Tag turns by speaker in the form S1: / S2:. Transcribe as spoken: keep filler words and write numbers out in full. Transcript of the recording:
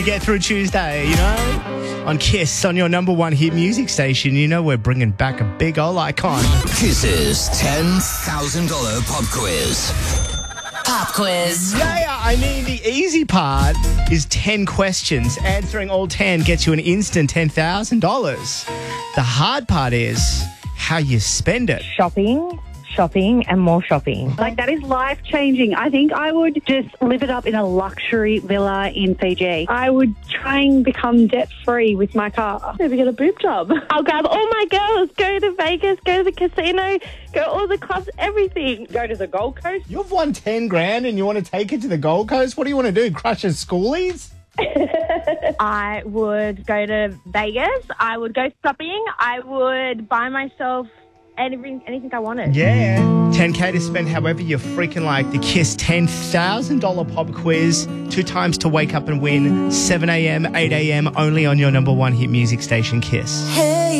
S1: Get through Tuesday, you know? On Kiss, on your number one hit music station, you know we're bringing back a big old icon.
S2: Kiss's ten thousand dollars pop quiz.
S3: Pop quiz.
S1: Yeah, I mean, the easy part is ten questions. Answering all ten gets you an instant ten thousand dollars. The hard part is how you spend it.
S4: Shopping, shopping, and more shopping.
S5: Like, that is life-changing. I think I would just live it up in a luxury villa in Fiji. I would try and become debt-free with my car. Maybe get a boob job.
S6: I'll grab all my girls, go to Vegas, go to the casino, go to all the clubs, everything.
S5: Go to the Gold Coast.
S1: You've won ten grand and you want to take it to the Gold Coast? What do you want to do, crush his schoolies?
S6: I would go to Vegas. I would go shopping. I would buy myself anything, anything I wanted.
S1: Yeah. ten K to spend however you freaking like. The Kiss ten thousand dollars pop quiz. Two times to wake up and win. seven a.m., eight a.m. only on your number one hit music station, Kiss.
S3: Hey.